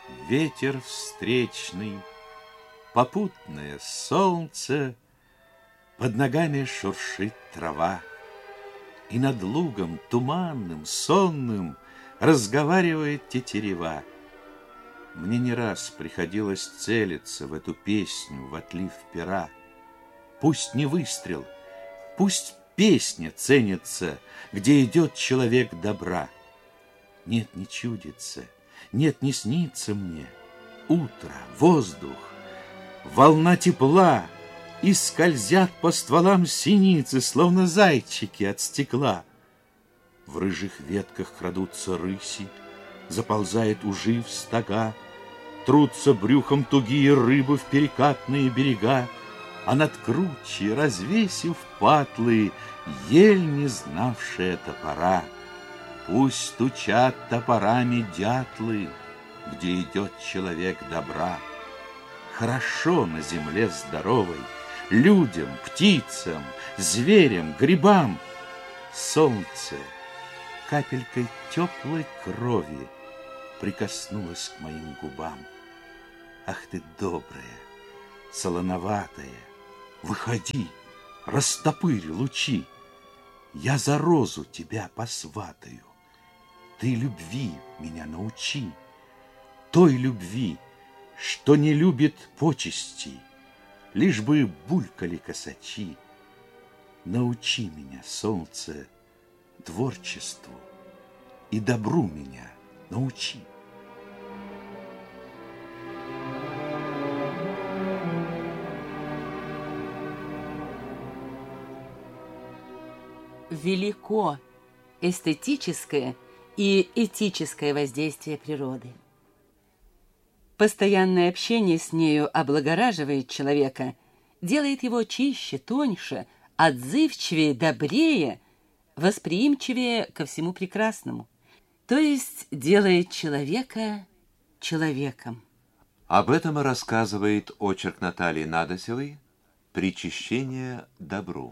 ветер встречный, попутное солнце, под ногами шуршит трава, и над лугом туманным, сонным разговаривает тетерева. Мне не раз приходилось целиться в эту песню, в отлив пера. Пусть не выстрел, пусть песня ценится, где идет человек добра. Нет, не чудится, нет, не снится мне утро, воздух, волна тепла, и скользят по стволам синицы, словно зайчики от стекла. В рыжих ветках крадутся рыси, заползает ужив стога, трутся брюхом тугие рыбы в перекатные берега, а над кручей, развесив патлы, ель, не знавшая топора. Пусть стучат топорами дятлы, где идет человек добра. Хорошо на земле здоровой людям, птицам, зверям, грибам. Солнце капелькой теплой крови прикоснулось к моим губам. Ах ты добрая, солоноватая, выходи, растопырь лучи, я за розу тебя посватаю. Ты любви меня научи, той любви, что не любит почести, лишь бы булькали косачи. Научи меня, солнце, творчеству, и добру меня научи. Велико эстетическое и этическое воздействие природы. Постоянное общение с нею облагораживает человека, делает его чище, тоньше, отзывчивее, добрее, восприимчивее ко всему прекрасному, то есть делает человека человеком. Об этом и рассказывает очерк Натальи Надосевой «Причащение добру».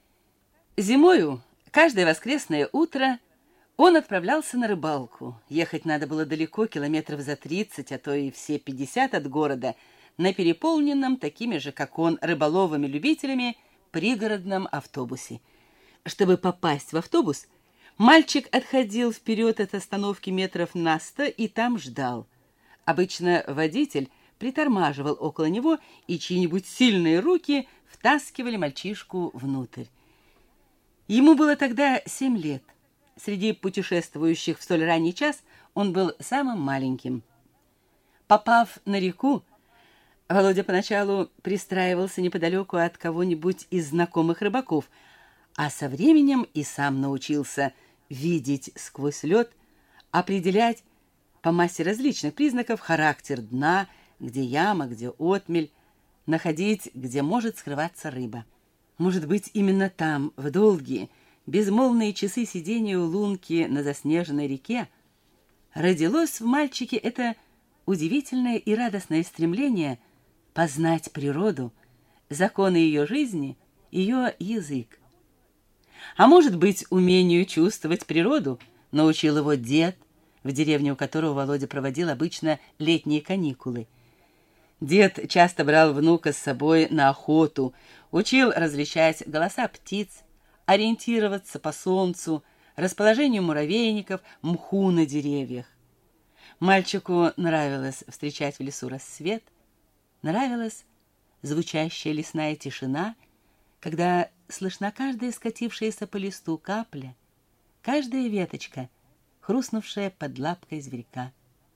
Зимою, каждое воскресное утро, он отправлялся на рыбалку. Ехать надо было далеко, километров за 30, а то и все 50 от города, на переполненном такими же, как он, рыболовами-любителями, пригородном автобусе. Чтобы попасть в автобус, мальчик отходил вперед от остановки метров на 100 и там ждал. Обычно водитель притормаживал около него, и чьи-нибудь сильные руки втаскивали мальчишку внутрь. Ему было тогда 7 лет. Среди путешествующих в столь ранний час он был самым маленьким. Попав на реку, Володя поначалу пристраивался неподалеку от кого-нибудь из знакомых рыбаков, а со временем и сам научился видеть сквозь лед, определять по массе различных признаков характер дна, где яма, где отмель, находить, где может скрываться рыба. Может быть, именно там, в долгие, безмолвные часы сидения у лунки на заснеженной реке, родилось в мальчике это удивительное и радостное стремление познать природу, законы ее жизни, ее язык. А может быть, умению чувствовать природу научил его дед, в деревне у которого Володя проводил обычно летние каникулы. Дед часто брал внука с собой на охоту, учил различать голоса птиц, ориентироваться по солнцу, расположению муравейников, мху на деревьях. Мальчику нравилось встречать в лесу рассвет, нравилась звучащая лесная тишина, когда слышна каждая скатившаяся по листу капля, каждая веточка, хрустнувшая под лапкой зверька.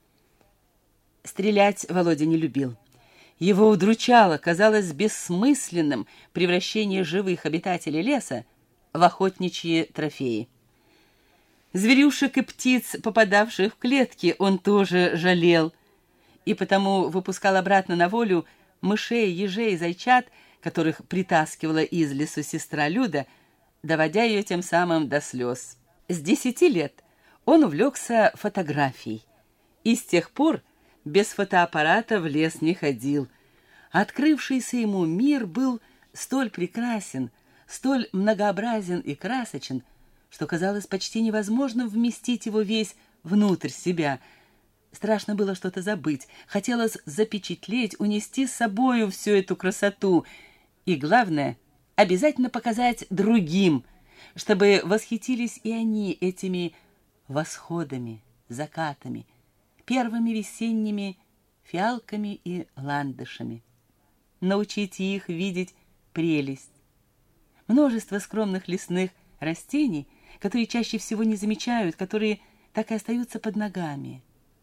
Стрелять Володя не любил. Его удручало, казалось бессмысленным превращение живых обитателей леса в охотничьи трофеи. Зверюшек и птиц, попадавших в клетки, он тоже жалел, и потому выпускал обратно на волю мышей, ежей, зайчат, которых притаскивала из лесу сестра Люда, доводя ее тем самым до слез. С 10 лет он увлекся фотографией, и с тех пор без фотоаппарата в лес не ходил. Открывшийся ему мир был столь прекрасен, столь многообразен и красочен, что казалось почти невозможным вместить его весь внутрь себя. Страшно было что-то забыть. Хотелось запечатлеть, унести с собою всю эту красоту. И главное, обязательно показать другим, чтобы восхитились и они этими восходами, закатами, первыми весенними фиалками и ландышами. Научите их видеть прелесть. Множество скромных лесных растений, которые чаще всего не замечают, которые так и остаются под ногами.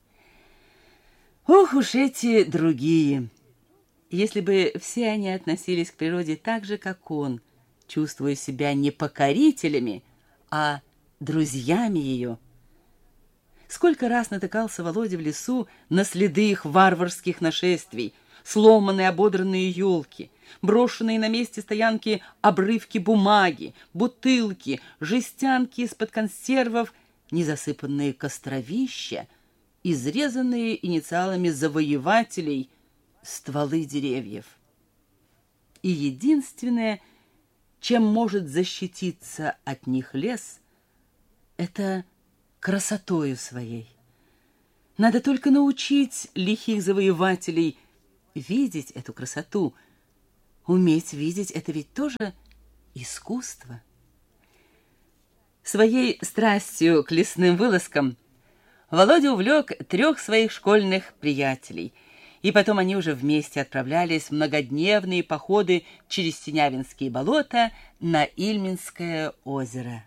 Ох уж эти другие! Если бы все они относились к природе так же, как он, чувствуя себя не покорителями, а друзьями ее. Сколько раз натыкался Володя в лесу на следы их варварских нашествий, сломанные ободранные елки, брошенные на месте стоянки обрывки бумаги, бутылки, жестянки из-под консервов, незасыпанные костровища, изрезанные инициалами завоевателей стволы деревьев. И единственное, чем может защититься от них лес, это красотою своей. Надо только научить лихих завоевателей видеть эту красоту. Уметь видеть — это ведь тоже искусство. Своей страстью к лесным вылазкам Володя увлек 3 своих школьных приятелей, и потом они уже вместе отправлялись в многодневные походы через Синявинские болота на Ильминское озеро.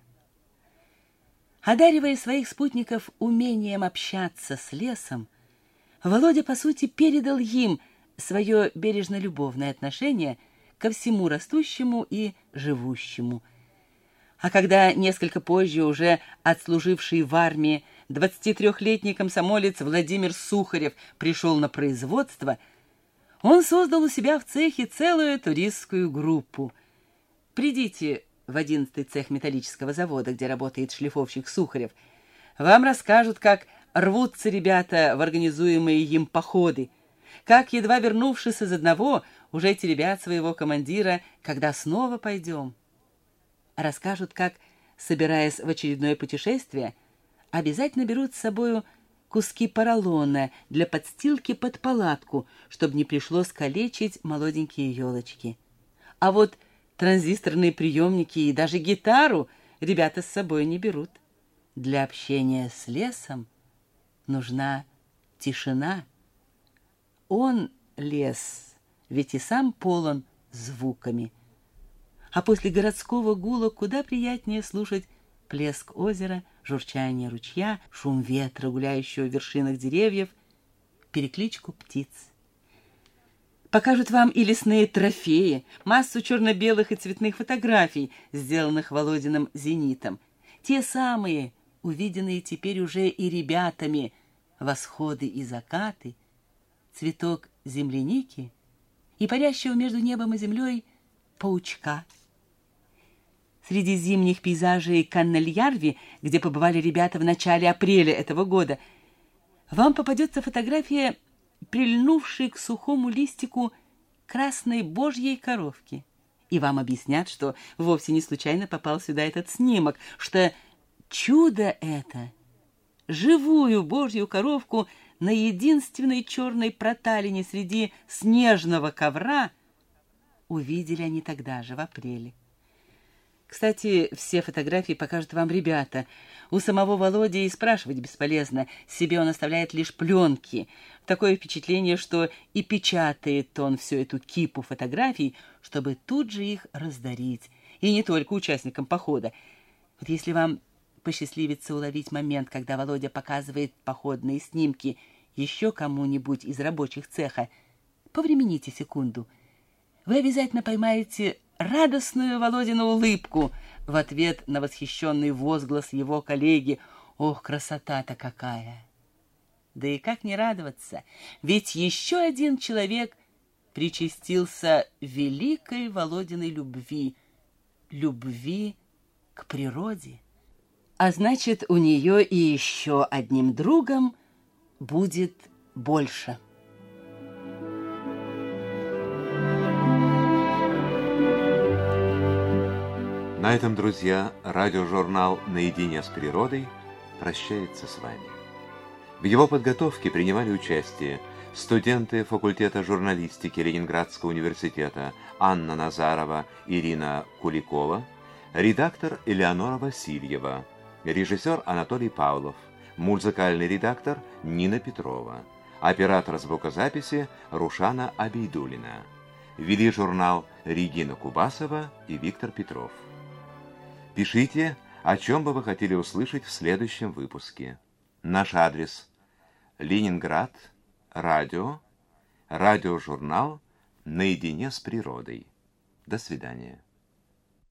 Одаривая своих спутников умением общаться с лесом, Володя, по сути, передал им свое бережно-любовное отношение ко всему растущему и живущему. А когда несколько позже уже отслуживший в армии 23-летний комсомолец Владимир Сухарев пришел на производство, он создал у себя в цехе целую туристскую группу. Придите в 11-й цех металлического завода, где работает шлифовщик Сухарев. Вам расскажут, как рвутся ребята в организуемые им походы, как, едва вернувшись из одного, уже теребят своего командира, когда снова пойдем. Расскажут, как, собираясь в очередное путешествие, обязательно берут с собою куски поролона для подстилки под палатку, чтобы не пришлось калечить молоденькие елочки. А вот транзисторные приемники и даже гитару ребята с собой не берут. Для общения с лесом нужна тишина. Он, лес, ведь и сам полон звуками. А после городского гула куда приятнее слушать плеск озера, журчание ручья, шум ветра, гуляющего в вершинах деревьев, перекличку птиц. Покажут вам и лесные трофеи, массу черно-белых и цветных фотографий, сделанных Володиным «Зенитом». Те самые, увиденные теперь уже и ребятами, восходы и закаты, цветок земляники и парящего между небом и землей паучка. Среди зимних пейзажей Каннельярви, где побывали ребята в начале апреля этого года, вам попадется фотография, прильнувшей к сухому листику красной божьей коровки. И вам объяснят, что вовсе не случайно попал сюда этот снимок, что чудо это, живую божью коровку на единственной черной проталине среди снежного ковра, увидели они тогда же, в апреле. Кстати, все фотографии покажут вам ребята. У самого Володи и спрашивать бесполезно, себе он оставляет лишь пленки. Такое впечатление, что и печатает он всю эту кипу фотографий, чтобы тут же их раздарить. И не только участникам похода. Вот если вам посчастливится уловить момент, когда Володя показывает походные снимки еще кому-нибудь из рабочих цеха, повремените секунду. Вы обязательно поймаете радостную Володину улыбку в ответ на восхищенный возглас его коллеги: «Ох, красота-то какая!» Да и как не радоваться, ведь еще один человек причастился великой Володиной любви к природе. А значит, у нее и еще одним другом будет больше. На этом, друзья, радиожурнал «Наедине с природой» прощается с вами. В его подготовке принимали участие студенты факультета журналистики Ленинградского университета Анна Назарова, Ирина Куликова, редактор Элеонора Васильева, режиссер Анатолий Павлов, музыкальный редактор Нина Петрова, оператор звукозаписи Рушана Абейдулина. Вели журнал Регина Кубасова и Виктор Петров. Пишите, о чем бы вы хотели услышать в следующем выпуске. Наш адрес: Ленинград, радиожурнал «Наедине с природой». До свидания.